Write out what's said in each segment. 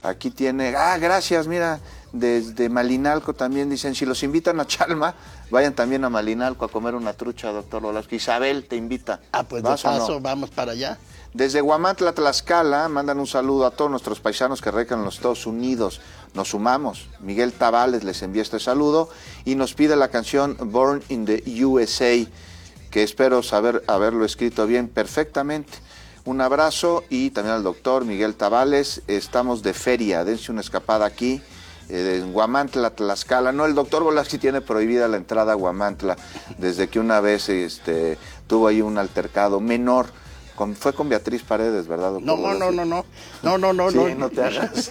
Aquí tiene, gracias, mira, desde Malinalco también dicen, si los invitan a Chalma, vayan también a Malinalco a comer una trucha, doctor Volavsky. Isabel te invita. Pues de paso, vamos para allá. Desde Huamantla, Tlaxcala, mandan un saludo a todos nuestros paisanos que radican en los Estados Unidos. Nos sumamos. Miguel Tavales les envía este saludo y nos pide la canción Born in the USA, que espero haberlo escrito bien, perfectamente. Un abrazo y también al doctor Miguel Tavales. Estamos de feria, dense una escapada aquí en Huamantla, Tlaxcala. No, el doctor Volavsky tiene prohibida la entrada a Huamantla desde que una vez tuvo ahí un altercado menor. Fue con Beatriz Paredes, ¿verdad, doctor? No. Sí, no te hagas.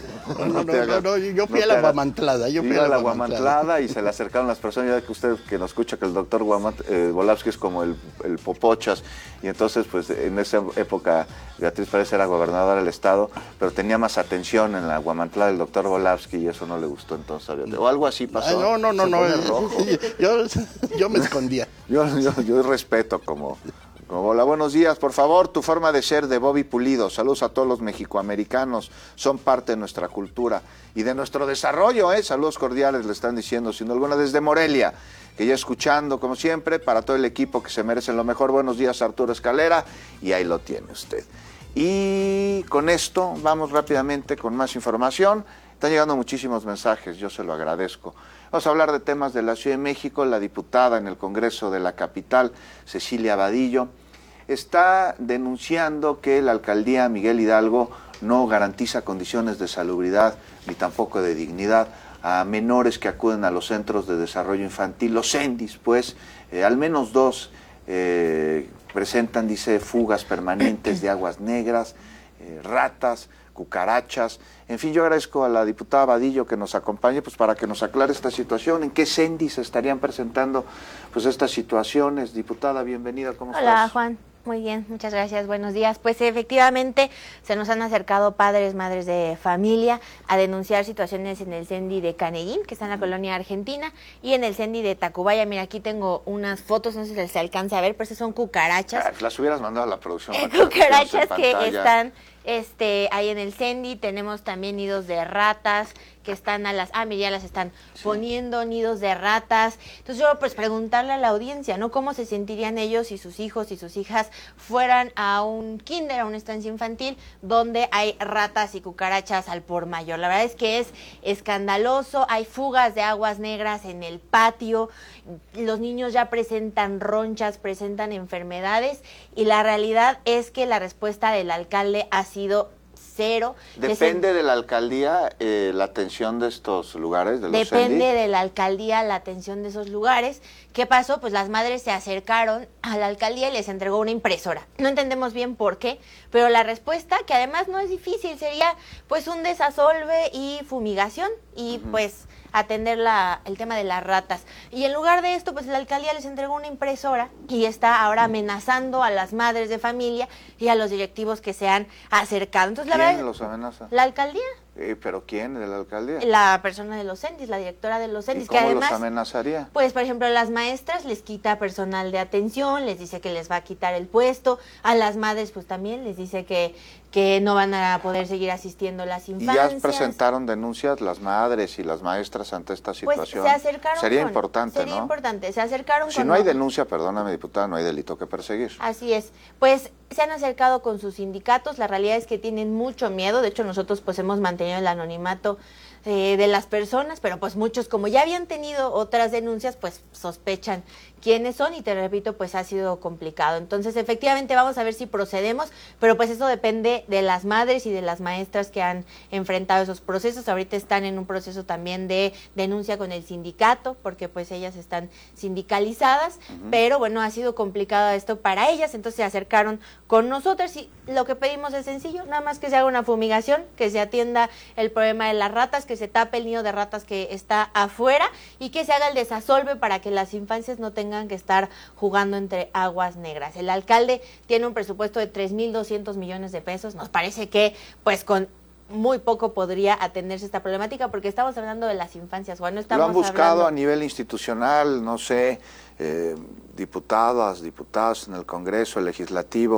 No, yo fui a la Guamantlada. Yo fui a la Guamantlada y se le acercaron las personas, ya que usted que nos escucha que el doctor Volavsky es como el Popochas, y entonces pues en esa época Beatriz Paredes era gobernadora del estado, pero tenía más atención en la Guamantlada del doctor Volavsky y eso no le gustó entonces a Beatriz. O algo así pasó. No. Yo me escondía. Yo respeto como... Hola, buenos días. Por favor, tu forma de ser de Bobby Pulido. Saludos a todos los mexicoamericanos. Son parte de nuestra cultura y de nuestro desarrollo, ¿eh? Saludos cordiales, le están diciendo, sin alguna, desde Morelia, que ya escuchando, como siempre, para todo el equipo que se merecen lo mejor. Buenos días, Arturo Escalera. Y ahí lo tiene usted. Y con esto vamos rápidamente con más información. Están llegando muchísimos mensajes, yo se lo agradezco. Vamos a hablar de temas de la Ciudad de México. La diputada en el Congreso de la capital, Cecilia Vadillo, está denunciando que la alcaldía Miguel Hidalgo no garantiza condiciones de salubridad ni tampoco de dignidad a menores que acuden a los centros de desarrollo infantil, los CENDIs, pues, al menos 2 presentan, dice, fugas permanentes de aguas negras, ratas, cucarachas. En fin, yo agradezco a la diputada Vadillo que nos acompañe pues para que nos aclare esta situación, en qué CENDIs estarían presentando pues estas situaciones. Diputada, bienvenida, ¿cómo estás? Hola, Juan. Muy bien, muchas gracias, buenos días. Pues efectivamente se nos han acercado padres, madres de familia a denunciar situaciones en el CENDI de Caneguín, que está en la colonia Argentina, y en el CENDI de Tacubaya. Mira, aquí tengo unas fotos, no sé si se alcanza a ver, pero esas son cucarachas. Las hubieras mandado a la producción. Cucarachas que están ahí en el CENDI. Tenemos también nidos de ratas que están mira, ya las están poniendo, nidos de ratas. Entonces yo pues preguntarle a la audiencia, ¿no? ¿Cómo se sentirían ellos si sus hijos y sus hijas fueran a un kinder, a una estancia infantil, donde hay ratas y cucarachas al por mayor? La verdad es que es escandaloso, hay fugas de aguas negras en el patio, los niños ya presentan ronchas, presentan enfermedades, y la realidad es que la respuesta del alcalde ha sido cero. ¿Depende de la alcaldía la atención de estos lugares? Depende de la alcaldía la atención de esos lugares. ¿Qué pasó? Pues las madres se acercaron a la alcaldía y les entregó una impresora. No entendemos bien por qué, pero la respuesta, que además no es difícil, sería pues un desasolve y fumigación y pues atender el tema de las ratas. Y en lugar de esto, pues la alcaldía les entregó una impresora y está ahora amenazando a las madres de familia y a los directivos que se han acercado. Entonces, ¿Quién los amenaza? La alcaldía. ¿Pero quién? ¿De la alcaldía? La persona de los CENDIs, la directora de los CENDIs. ¿Y cómo que además, los amenazaría? Pues, por ejemplo, a las maestras les quita personal de atención, les dice que les va a quitar el puesto. A las madres, pues también les dice que no van a poder seguir asistiendo las infancias. ¿Y ya presentaron denuncias las madres y las maestras ante esta situación? Pues se acercaron. Sería importante, Sería importante, se acercaron Si no hay denuncia, perdóname, diputada, no hay delito que perseguir. Así es. Pues se han acercado con sus sindicatos, la realidad es que tienen mucho miedo. De hecho, nosotros pues hemos mantenido el anonimato de las personas, pero pues muchos, como ya habían tenido otras denuncias, pues sospechan quiénes son, y te repito, pues ha sido complicado. Entonces, efectivamente, vamos a ver si procedemos, pero pues eso depende de las madres y de las maestras que han enfrentado esos procesos. Ahorita están en un proceso también de denuncia con el sindicato, porque pues ellas están sindicalizadas, pero bueno, ha sido complicado esto para ellas, entonces se acercaron con nosotros y lo que pedimos es sencillo, nada más que se haga una fumigación, que se atienda el problema de las ratas, que se tape el nido de ratas que está afuera y que se haga el desasolve para que las infancias no tengan que estar jugando entre aguas negras. El alcalde tiene un presupuesto de 3,200 millones de pesos. Nos parece que pues con muy poco podría atenderse esta problemática, porque estamos hablando de las infancias. Bueno, lo han buscado a nivel institucional, no sé, diputados en el Congreso, el Legislativo,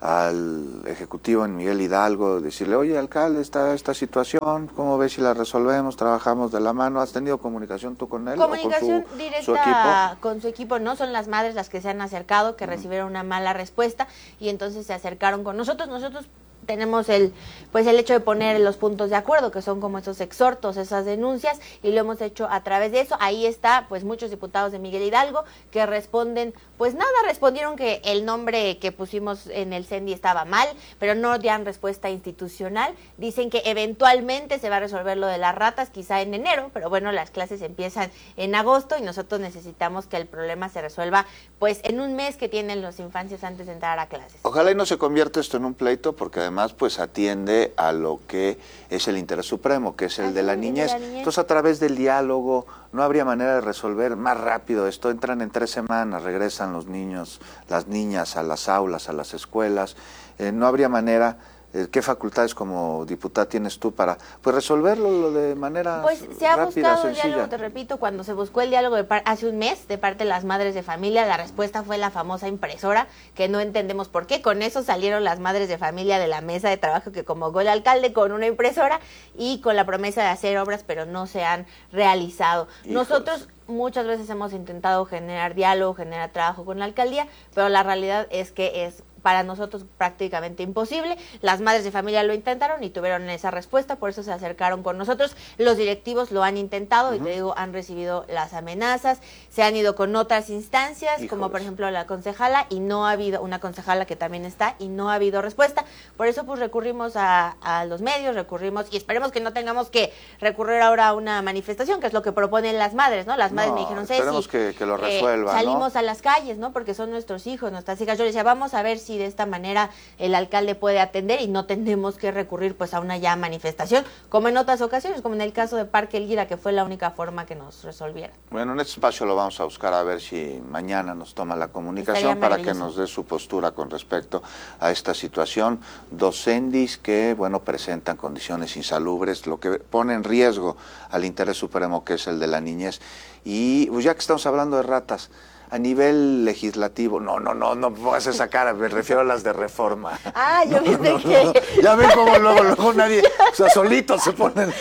al Ejecutivo en Miguel Hidalgo, decirle, oye, alcalde, está esta situación, ¿cómo ves si la resolvemos? Trabajamos de la mano. ¿Has tenido comunicación tú con él? Comunicación o con directa su equipo? con su equipo, no son las madres las que se han acercado, que recibieron una mala respuesta y entonces se acercaron con nosotros. Nosotros tenemos el hecho de poner los puntos de acuerdo, que son como esos exhortos, esas denuncias, y lo hemos hecho a través de eso. Ahí está, pues muchos diputados de Miguel Hidalgo que responden, pues nada, respondieron que el nombre que pusimos en el CENDI estaba mal, pero no dan respuesta institucional. Dicen que eventualmente se va a resolver lo de las ratas, quizá en enero, pero bueno, las clases empiezan en agosto y nosotros necesitamos que el problema se resuelva pues en un mes que tienen las infancias antes de entrar a clases. Ojalá y no se convierta esto en un pleito, porque además pues atiende a lo que es el interés supremo, que es el de la niñez. Entonces, a través del diálogo, ¿no habría manera de resolver más rápido esto? Entran en 3 semanas, regresan los niños, las niñas a las aulas, a las escuelas. ¿No habría manera? ¿Qué facultades como diputada tienes tú para pues resolverlo de manera Pues se ha rápida, buscado sencilla? diálogo, te repito, cuando se buscó el diálogo hace un mes de parte de las madres de familia, la respuesta fue la famosa impresora, que no entendemos por qué. Con eso salieron las madres de familia de la mesa de trabajo que convocó el alcalde con una impresora y con la promesa de hacer obras, pero no se han realizado. Híjoles. Nosotros muchas veces hemos intentado generar diálogo, generar trabajo con la alcaldía, pero la realidad es que es para nosotros prácticamente imposible. Las madres de familia lo intentaron y tuvieron esa respuesta, por eso se acercaron con nosotros. Los directivos lo han intentado y te digo, han recibido las amenazas, se han ido con otras instancias, Híjoles. como por ejemplo la concejala, y no ha habido, una concejala que también está, y no ha habido respuesta. Por eso pues recurrimos a los medios, recurrimos, y esperemos que no tengamos que recurrir ahora a una manifestación, que es lo que proponen las madres, ¿no? Las madres me dijeron, esperemos que lo resuelvan, salimos ¿no? a las calles, ¿no? Porque son nuestros hijos, nuestras hijas. Yo les decía, vamos a ver si de esta manera el alcalde puede atender y no tenemos que recurrir pues a una ya manifestación, como en otras ocasiones, como en el caso de Parque Elguira, que fue la única forma que nos resolvieron. Bueno, en este espacio lo vamos a buscar a ver si mañana nos toma la comunicación Estaría para que maravilloso. nos dé su postura con respecto a esta situación. 2 CENDIs que, bueno, presentan condiciones insalubres, lo que pone en riesgo al interés supremo, que es el de la niñez. Y pues ya que estamos hablando de ratas, a nivel legislativo, no pongas esa cara, me refiero a las de reforma. Ah, yo pensé que... Ya ven cómo luego nadie, o sea, solitos se ponen.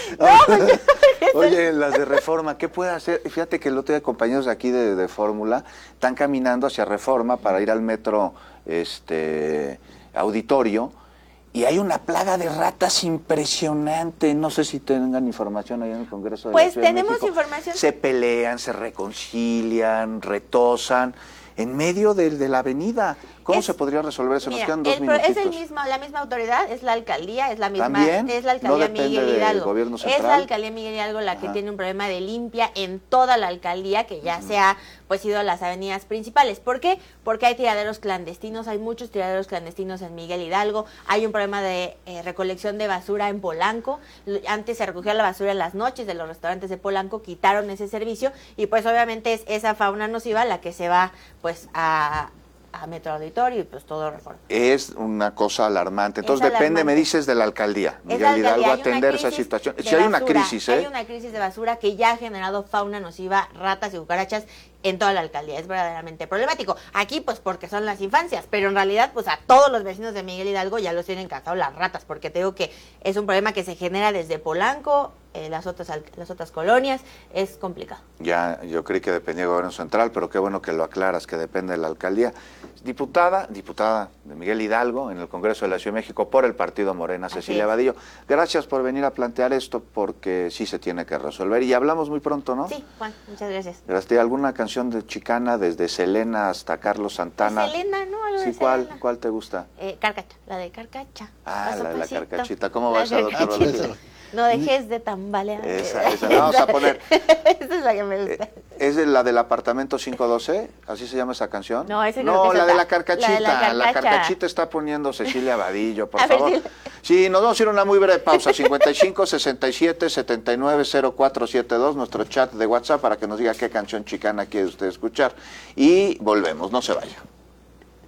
Oye, las de reforma, ¿qué puede hacer? Fíjate que el otro día compañeros de aquí de Fórmula están caminando hacia Reforma para ir al metro Auditorio, y hay una plaga de ratas impresionante. No sé si tengan información ahí en el Congreso de la Pues Ciudad de tenemos México. información. Se pelean, se reconcilian, retosan en medio de la avenida. ¿Cómo se podría resolver eso? Nos Mira, quedan 2 minutitos. la misma autoridad, es la alcaldía, es la misma, ¿También? es la alcaldía ¿No depende Miguel del Hidalgo. gobierno Es central? la alcaldía Miguel Hidalgo la que tiene un problema de limpia en toda la alcaldía, que ya se ha pues ido a las avenidas principales. ¿Por qué? Porque hay tiraderos clandestinos, hay muchos tiraderos clandestinos en Miguel Hidalgo, hay un problema de recolección de basura en Polanco. Antes se recogía la basura en las noches de los restaurantes de Polanco, quitaron ese servicio y pues obviamente es esa fauna nociva la que se va pues a Metro Auditorio y pues todo Reforma. Es una cosa alarmante. Entonces depende, alarmante. me dices, de la alcaldía. Es Miguel la alcaldía, Hidalgo hay una atender esa crisis situación. de Si hay una basura, crisis, Hay una crisis de basura que ya ha generado fauna nociva, ratas y cucarachas en toda la alcaldía. Es verdaderamente problemático. Aquí, pues, porque son las infancias, pero en realidad, pues, a todos los vecinos de Miguel Hidalgo ya los tienen cansados las ratas, porque te digo que es un problema que se genera desde Polanco, las otras colonias, es complicado. Ya, yo creí que dependía del gobierno central, pero qué bueno que lo aclaras, que depende de la alcaldía. Diputada de Miguel Hidalgo en el Congreso de la Ciudad de México por el partido Morena, Cecilia Vadillo. Gracias por venir a plantear esto, porque sí se tiene que resolver. Y hablamos muy pronto, ¿no? Sí, Juan, muchas gracias. Gracias. ¿Alguna canción de Chicana, desde Selena hasta Carlos Santana? Selena, ¿no? Algo Sí, de ¿cuál Selena. te gusta? Carcacha, la de Carcacha. Ah, Paso la de la pasito, carcachita. ¿Cómo la va esa, de doctor Carcachita. Rodríguez? No dejes de tambalear. Esa, la vamos a poner. Esa es la que me gusta. ¿Es de la del apartamento 512? ¿Así se llama esa canción? No, ese creo que es la de otra. la carcachita. La de la La carcacha. carcachita está poniendo Cecilia Vadillo, por A ver favor. Sí, nos vamos a ir a una muy breve pausa. 55 67 79 0472, nuestro chat de WhatsApp, para que nos diga qué canción chicana quiere usted escuchar. Y volvemos, no se vaya.